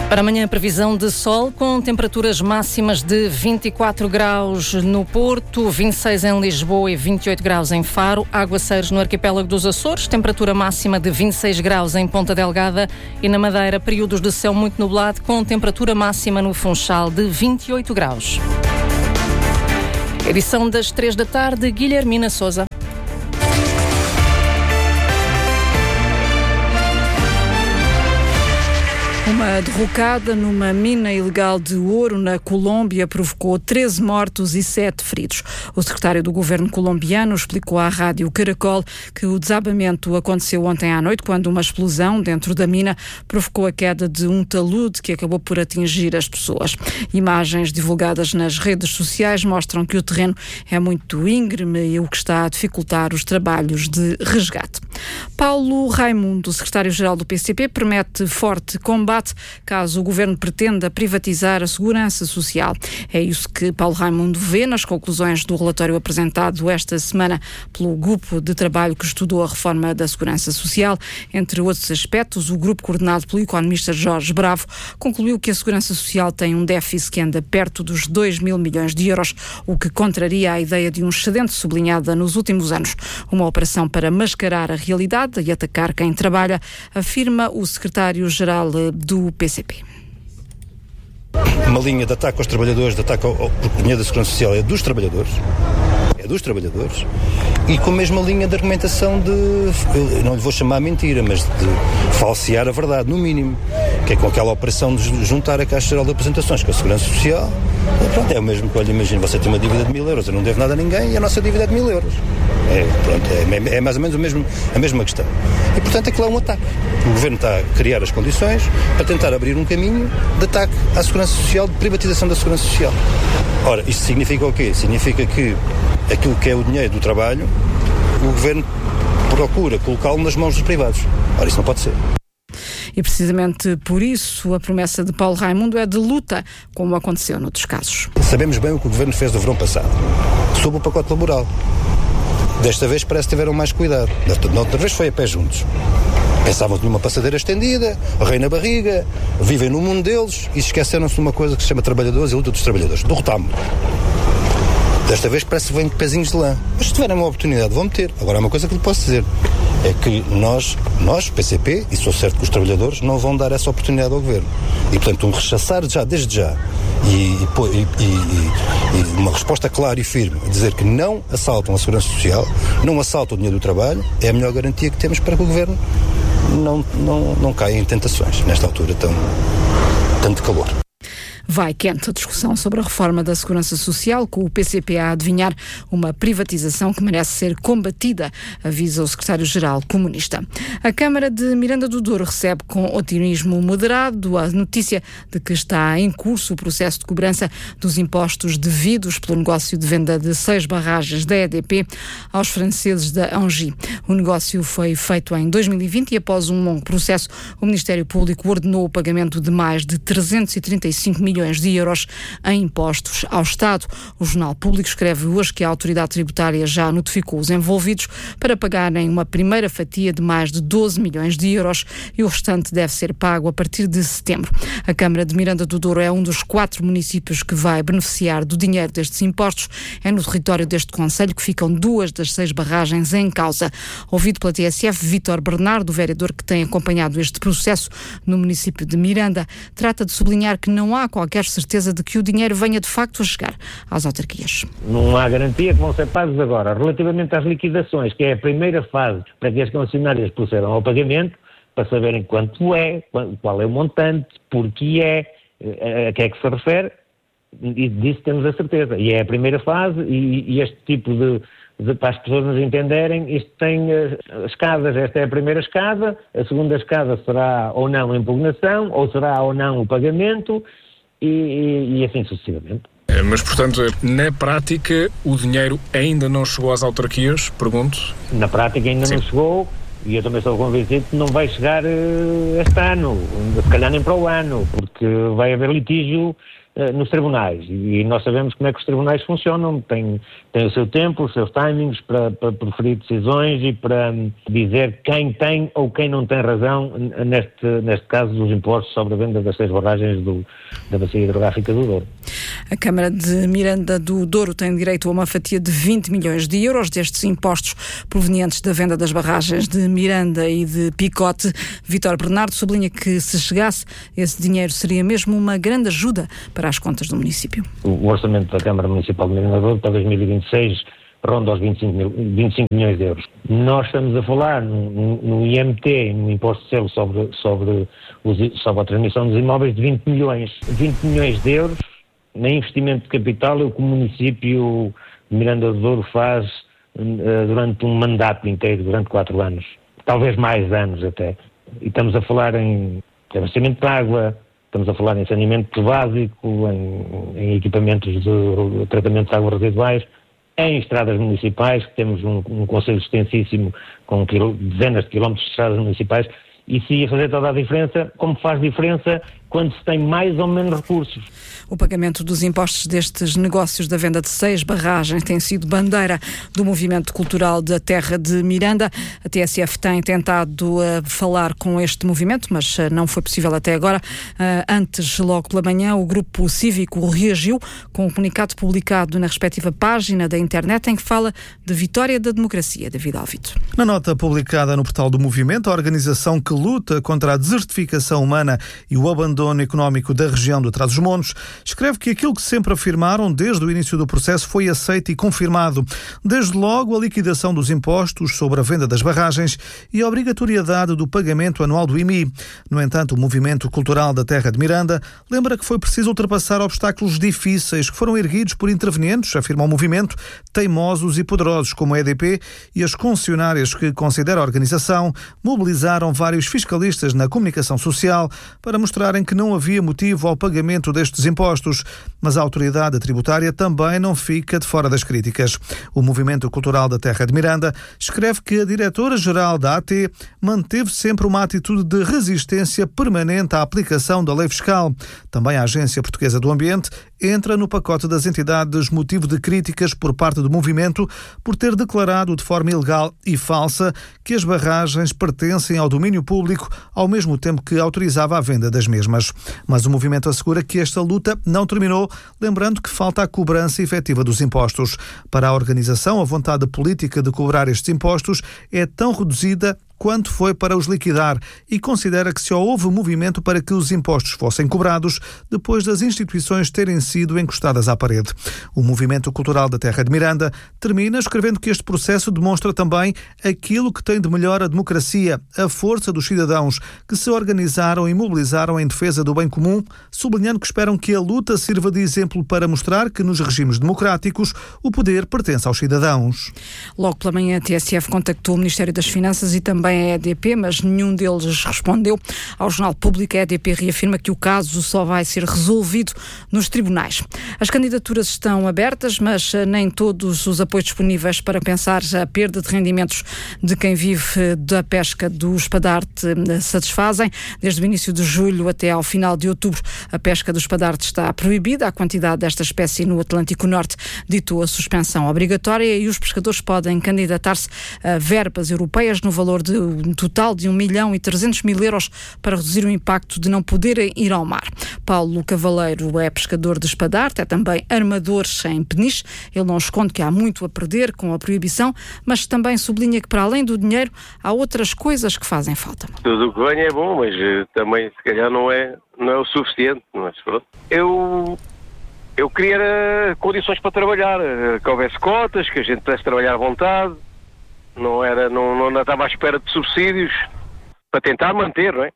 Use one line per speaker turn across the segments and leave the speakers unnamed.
Para amanhã, a previsão de sol com temperaturas máximas de 24 graus no Porto, 26 em Lisboa e 28 graus em Faro, aguaceiros no arquipélago dos Açores, temperatura máxima de 26 graus em Ponta Delgada e na Madeira, períodos de céu muito nublado com temperatura máxima no Funchal de 28 graus. Edição das 3 da tarde, Guilhermina Sousa. Uma derrocada numa mina ilegal de ouro na Colômbia provocou 13 mortos e 7 feridos. O secretário do governo colombiano explicou à rádio Caracol que o desabamento aconteceu ontem à noite, quando uma explosão dentro da mina provocou a queda de um talude que acabou por atingir as pessoas. Imagens divulgadas nas redes sociais mostram que o terreno é muito íngreme, o que está a dificultar os trabalhos de resgate. Paulo Raimundo, secretário-geral do PCP, promete forte combate caso o governo pretenda privatizar a segurança social. É isso que Paulo Raimundo vê nas conclusões do relatório apresentado esta semana pelo grupo de trabalho que estudou a reforma da segurança social. Entre outros aspectos, o grupo coordenado pelo economista Jorge Bravo concluiu que a segurança social tem um déficit que anda perto dos 2 mil milhões de euros, o que contraria a ideia de um excedente sublinhada nos últimos anos. Uma operação para mascarar a realidade e atacar quem trabalha, afirma o secretário-geral do PCP.
Uma linha de ataque aos trabalhadores, de ataque porque o dinheiro da segurança social é dos trabalhadores, e com a mesma linha de argumentação de, eu não lhe vou chamar mentira, mas de falsear a verdade, no mínimo, que é com aquela operação de juntar a Caixa Geral de Apresentações com a Segurança Social. Pronto, é o mesmo que, olha, imagina, você tem uma dívida de 1.000 euros, eu não devo nada a ninguém e a nossa dívida é de 1.000 euros. É mais ou menos a mesma questão. E, portanto, aquilo é um ataque. O Governo está a criar as condições para tentar abrir um caminho de ataque à Segurança Social, de privatização da Segurança Social. Ora, isto significa o quê? Significa que aquilo que é o dinheiro do trabalho, o Governo procura colocá-lo nas mãos dos privados. Ora, isso não pode ser.
E precisamente por isso a promessa de Paulo Raimundo é de luta, como aconteceu noutros casos.
Sabemos bem o que o Governo fez no verão passado, sob o pacote laboral. Desta vez parece que tiveram mais cuidado. Da outra vez foi a pé juntos. Pensavam que tinha uma passadeira estendida, rei na barriga, vivem no mundo deles e esqueceram-se de uma coisa que se chama trabalhadores e luta dos trabalhadores. Derrotámos. Desta vez parece que vêm de pezinhos de lã. Mas se tiverem uma oportunidade, vão ter. Agora, há uma coisa que lhe posso dizer. É que nós, PCP, e sou certo que os trabalhadores, não vão dar essa oportunidade ao Governo. E, portanto, um rechaçar desde já, e uma resposta clara e firme, a dizer que não assaltam a Segurança Social, não assaltam o dinheiro do trabalho, é a melhor garantia que temos para que o Governo não caia em tentações, nesta altura tanto calor.
Vai quente a discussão sobre a reforma da Segurança Social, com o PCP a adivinhar uma privatização que merece ser combatida, avisa o secretário-geral comunista. A Câmara de Miranda do Douro recebe com otimismo moderado a notícia de que está em curso o processo de cobrança dos impostos devidos pelo negócio de venda de 6 barragens da EDP aos franceses da Engie. O negócio foi feito em 2020 e, após um longo processo, o Ministério Público ordenou o pagamento de mais de 335 milhões de euros em impostos ao Estado. O Jornal Público escreve hoje que a autoridade tributária já notificou os envolvidos para pagarem uma primeira fatia de mais de 12 milhões de euros e o restante deve ser pago a partir de setembro. A Câmara de Miranda do Douro é um dos 4 municípios que vai beneficiar do dinheiro destes impostos. É no território deste concelho que ficam 2 das 6 barragens em causa. Ouvido pela TSF, Vítor Bernardo, vereador que tem acompanhado este processo no município de Miranda, trata de sublinhar que não há qualquer certeza de que o dinheiro venha de facto a chegar às autarquias.
Não há garantia que vão ser pagos agora. Relativamente às liquidações, que é a primeira fase para que as concessionárias procedam ao pagamento, para saberem quanto é, qual é o montante, porquê a que é que se refere, e disso temos a certeza. E é a primeira fase e este tipo para as pessoas nos entenderem, isto tem escadas. Esta é a primeira escada, a segunda escada será ou não a impugnação, ou será ou não o pagamento, e assim sucessivamente.
Mas, portanto, na prática, o dinheiro ainda não chegou às autarquias, pergunto?
Na prática ainda não chegou, e eu também sou convencido que não vai chegar este ano, se calhar nem para o ano, porque vai haver litígio nos tribunais. E nós sabemos como é que os tribunais funcionam, têm o seu tempo, os seus timings para proferir decisões e para dizer quem tem ou quem não tem razão, neste caso dos impostos sobre a venda das 6 barragens da bacia hidrográfica do Douro.
A Câmara de Miranda do Douro tem direito a uma fatia de 20 milhões de euros destes impostos provenientes da venda das barragens de Miranda e de Picote. Vítor Bernardo sublinha que, se chegasse, esse dinheiro seria mesmo uma grande ajuda para as contas do município.
O orçamento da Câmara Municipal de Miranda do Douro para 2026 ronda aos 25 milhões de euros. Nós estamos a falar no IMT, no Imposto de Selo sobre a transmissão dos imóveis, de 20 milhões. 20 milhões de euros em investimento de capital é o que o município de Miranda do Douro faz durante um mandato inteiro, durante 4 anos. Talvez mais anos até. E estamos a falar em abastecimento de água, estamos a falar em saneamento básico, em equipamentos de tratamento de águas residuais, em estradas municipais, que temos um concelho extensíssimo com dezenas de quilómetros de estradas municipais, e se ia fazer toda a diferença, como faz diferença quando se tem mais ou menos recursos.
O pagamento dos impostos destes negócios da venda de 6 barragens tem sido bandeira do movimento cultural da terra de Miranda. A TSF tem tentado falar com este movimento, mas não foi possível até agora. Antes, logo pela manhã, o grupo cívico reagiu com um comunicado publicado na respectiva página da internet em que fala de vitória da democracia. David Alvito.
Na nota publicada no portal do movimento, a organização que luta contra a desertificação humana e o abandono económico da região do Trás-os-Montes escreve que aquilo que sempre afirmaram desde o início do processo foi aceito e confirmado. Desde logo a liquidação dos impostos sobre a venda das barragens e a obrigatoriedade do pagamento anual do IMI. No entanto, o movimento cultural da terra de Miranda lembra que foi preciso ultrapassar obstáculos difíceis que foram erguidos por intervenientes, afirma o movimento, teimosos e poderosos como a EDP e as concessionárias que considera a organização mobilizaram vários fiscalistas na comunicação social para mostrarem que não havia motivo ao pagamento destes impostos, mas a autoridade tributária também não fica de fora das críticas. O Movimento Cultural da Terra de Miranda escreve que a diretora-geral da AT manteve sempre uma atitude de resistência permanente à aplicação da lei fiscal. Também a Agência Portuguesa do Ambiente entra no pacote das entidades motivo de críticas por parte do movimento por ter declarado de forma ilegal e falsa que as barragens pertencem ao domínio público, ao mesmo tempo que autorizava a venda das mesmas. Mas o movimento assegura que esta luta não terminou, lembrando que falta a cobrança efetiva dos impostos. Para a organização, a vontade política de cobrar estes impostos é tão reduzida quanto foi para os liquidar e considera que só houve movimento para que os impostos fossem cobrados depois das instituições terem sido encostadas à parede. O Movimento Cultural da Terra de Miranda termina escrevendo que este processo demonstra também aquilo que tem de melhor a democracia, a força dos cidadãos que se organizaram e mobilizaram em defesa do bem comum, sublinhando que esperam que a luta sirva de exemplo para mostrar que nos regimes democráticos o poder pertence aos cidadãos.
Logo pela manhã a TSF contactou o Ministério das Finanças e também a EDP, mas nenhum deles respondeu. Ao Jornal Público, a EDP reafirma que o caso só vai ser resolvido nos tribunais. As candidaturas estão abertas, mas nem todos os apoios disponíveis para pensar a perda de rendimentos de quem vive da pesca do espadarte satisfazem. Desde o início de julho até ao final de outubro, a pesca do espadarte está proibida. A quantidade desta espécie no Atlântico Norte ditou a suspensão obrigatória e os pescadores podem candidatar-se a verbas europeias no valor de um total de 1.300.000 euros para reduzir o impacto de não poderem ir ao mar. Paulo Cavaleiro é pescador de espadarte, é também armador em Peniche. Ele não esconde que há muito a perder com a proibição, mas também sublinha que para além do dinheiro há outras coisas que fazem falta.
Tudo o que vem é bom, mas também se calhar não é o suficiente. Mas pronto. Eu queria condições para trabalhar, que houvesse cotas, que a gente pudesse trabalhar à vontade. Não estava à espera de subsídios para tentar manter, não é?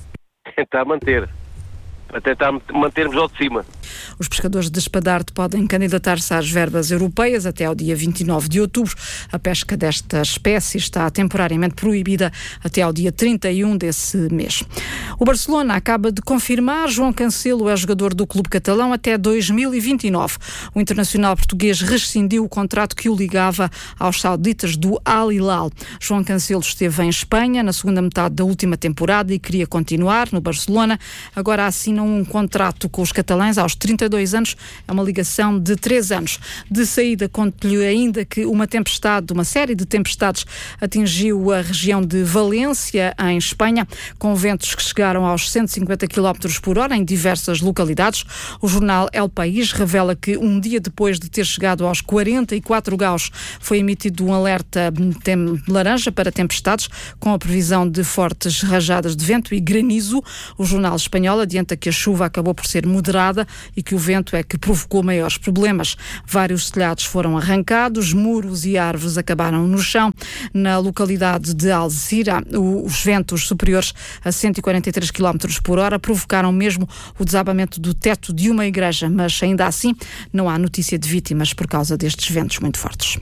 Para tentar mantermos ao de cima.
Os pescadores de espadarte podem candidatar-se às verbas europeias até ao dia 29 de outubro. A pesca desta espécie está temporariamente proibida até ao dia 31 desse mês. O Barcelona acaba de confirmar João Cancelo é jogador do clube catalão até 2029. O internacional português rescindiu o contrato que o ligava aos sauditas do Al Hilal. João Cancelo esteve em Espanha na segunda metade da última temporada e queria continuar no Barcelona. Agora assina terminam um contrato com os catalães aos 32 anos. É uma ligação de 3 anos. De saída, conto-lhe ainda que uma série de tempestades atingiu a região de Valência, em Espanha, com ventos que chegaram aos 150 km por hora em diversas localidades. O jornal El País revela que um dia depois de ter chegado aos 44 graus, foi emitido um alerta laranja para tempestades, com a previsão de fortes rajadas de vento e granizo. O jornal espanhol adianta que a chuva acabou por ser moderada e que o vento é que provocou maiores problemas. Vários telhados foram arrancados, muros e árvores acabaram no chão. Na localidade de Alzira, os ventos superiores a 143 km por hora provocaram mesmo o desabamento do teto de uma igreja, mas ainda assim não há notícia de vítimas por causa destes ventos muito fortes.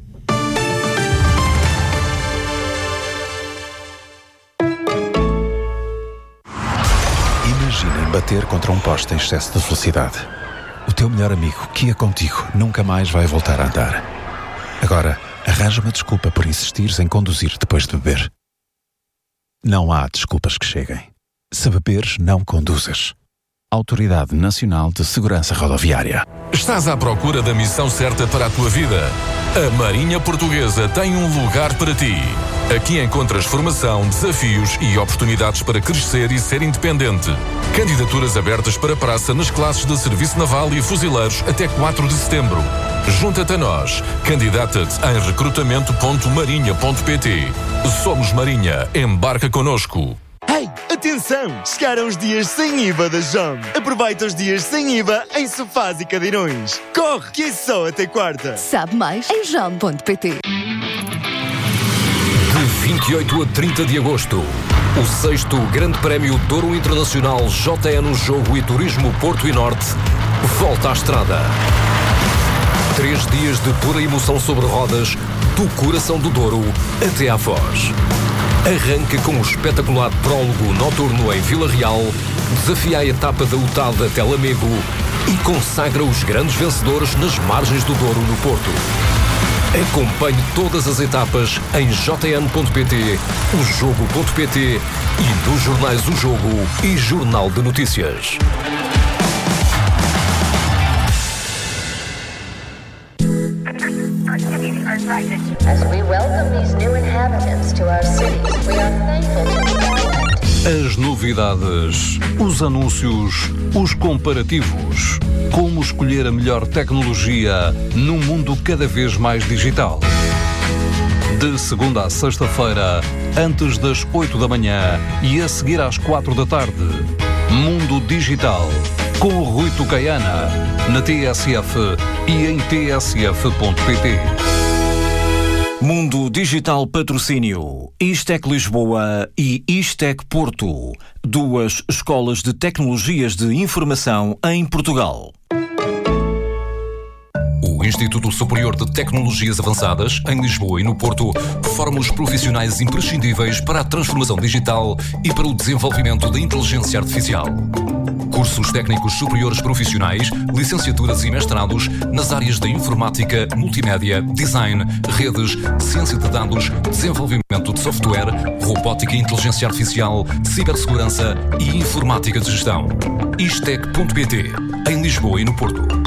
Imaginem bater contra um poste em excesso de velocidade. O teu melhor amigo, que ia contigo, nunca mais vai voltar a andar. Agora, arranja uma desculpa por insistires em conduzir depois de beber. Não há desculpas que cheguem. Se beberes, não conduzas. Autoridade Nacional de Segurança Rodoviária.
Estás à procura da missão certa para a tua vida? A Marinha Portuguesa tem um lugar para ti. Aqui encontras formação, desafios e oportunidades para crescer e ser independente. Candidaturas abertas para praça nas classes de Serviço Naval e Fuzileiros até 4 de setembro. Junta-te a nós. Candidata-te em recrutamento.marinha.pt. Somos Marinha. Embarca connosco.
Hey, atenção! Chegaram os dias sem IVA da JOM. Aproveita os dias sem IVA em sofás e cadeirões. Corre, que é só até quarta.
Sabe mais em jom.pt.
De 28 a 30 de agosto, o 6º Grande Prémio Douro Internacional JN Jogo e Turismo Porto e Norte volta à estrada. 3 dias de pura emoção sobre rodas, do coração do Douro até à Foz. Arranca com o espetacular prólogo noturno em Vila Real, desafia a etapa da UTAD até Lamego e consagra os grandes vencedores nas margens do Douro no Porto. Acompanhe todas as etapas em jn.pt, ojogo.pt e nos jornais O Jogo e Jornal de Notícias.
As we welcome these new inhabitants to our cities, we are thankful to be
As novidades, os anúncios, os comparativos. Como escolher a melhor tecnologia num mundo cada vez mais digital. De segunda a sexta-feira, antes das 8 da manhã e a seguir às 4 da tarde. Mundo Digital, com o Rui Tucaiana, na TSF e em tsf.pt.
Mundo Digital Patrocínio, Istec Lisboa e Istec Porto, 2 escolas de tecnologias de informação em Portugal.
O Instituto Superior de Tecnologias Avançadas, em Lisboa e no Porto, forma os profissionais imprescindíveis para a transformação digital e para o desenvolvimento da inteligência artificial. Cursos técnicos superiores profissionais, licenciaturas e mestrados nas áreas da informática, multimédia, design, redes, ciência de dados, desenvolvimento de software, robótica e inteligência artificial, cibersegurança e informática de gestão. Istec.pt, em Lisboa e no Porto.